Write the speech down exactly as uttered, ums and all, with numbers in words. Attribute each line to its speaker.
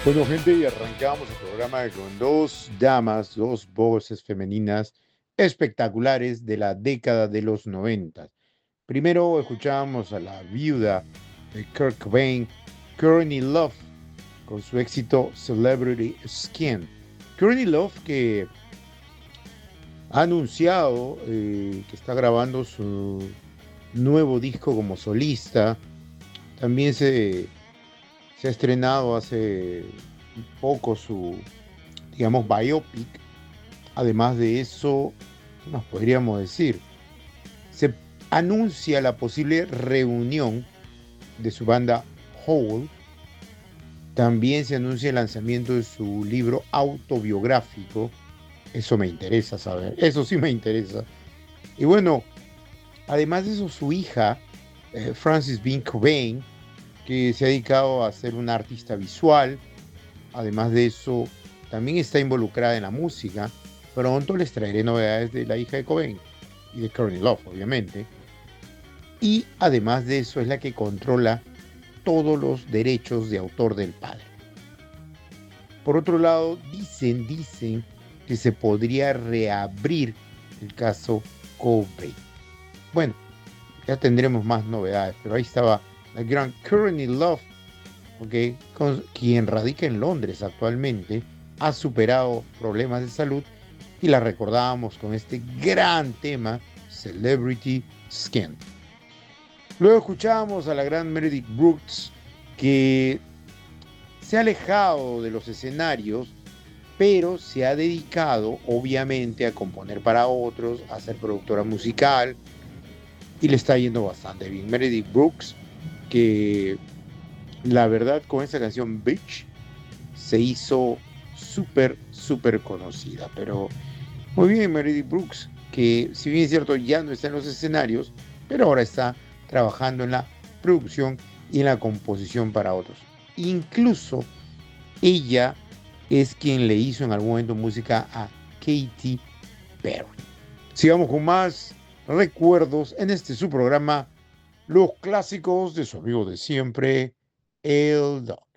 Speaker 1: Bueno, gente, y arrancamos el programa con dos damas, dos voces femeninas espectaculares de la década de los noventa. Primero escuchábamos a la viuda de Kurt Cobain, Courtney Love, con su éxito Celebrity Skin. Courtney Love, que ha anunciado eh, que está grabando su nuevo disco como solista. También se, se ha estrenado hace poco su, digamos, biopic. Además de eso, ¿qué más podríamos decir? Se anuncia la posible reunión de su banda Hole. También se anuncia el lanzamiento de su libro autobiográfico. Eso me interesa saber. Eso sí me interesa. Y bueno, además de eso, su hija, eh, Frances Bean Cobain, que se ha dedicado a ser una artista visual. Además de eso, también está involucrada en la música. Pronto les traeré novedades de la hija de Cobain y de Courtney Love, obviamente. Y además de eso, es la que controla todos los derechos de autor del padre. Por otro lado, dicen, dicen que se podría reabrir el caso Cobain. Bueno, ya tendremos más novedades, pero ahí estaba la gran Courtney Love, okay, con, quien radica en Londres actualmente, ha superado problemas de salud y la recordábamos con este gran tema, Celebrity Skin. Luego escuchábamos a la gran Meredith Brooks, que se ha alejado de los escenarios, pero se ha dedicado obviamente a componer para otros, a ser productora musical, y le está yendo bastante bien. Meredith Brooks, que la verdad con esa canción Bitch se hizo súper, súper conocida. Pero muy bien, Meredith Brooks, que si bien es cierto ya no está en los escenarios, pero ahora está trabajando en la producción y en la composición para otros. Incluso ella es quien le hizo en algún momento música a Katy Perry. Sigamos con más recuerdos en este su programa, Los Clásicos de su amigo de siempre, El Doc.